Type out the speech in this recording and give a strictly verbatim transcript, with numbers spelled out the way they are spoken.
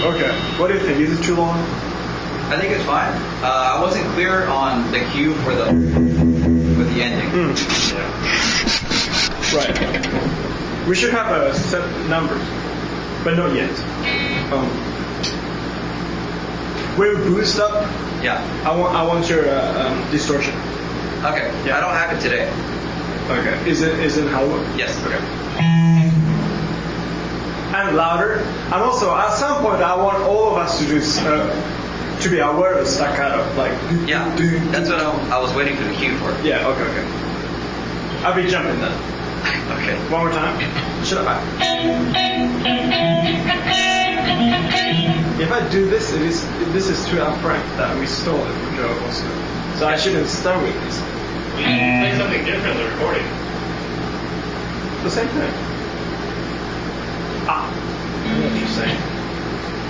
Okay. What do you think? Is it too long? I think it's fine. Uh, I wasn't clear on the cue for the with the ending. Mm. Yeah. Right. We should have a set numbers, but not yet. Um, when we boost up, Yeah. I want I want your uh, um, distortion. Okay. Yeah. I don't have it today. Okay. Is it is it how? Yes. Okay. And louder. And also, at some point, I want all of us to do uh, to be aware of staccato, like. Yeah. Do, That's what I, I was waiting for the cue for. Yeah. Okay. Okay. I'll be jumping then. Okay. One more time. Should I? If I do this, it is this is too upfront. That we stole it from Joe also. So I shouldn't start with this. We play something different in the recording. The same thing.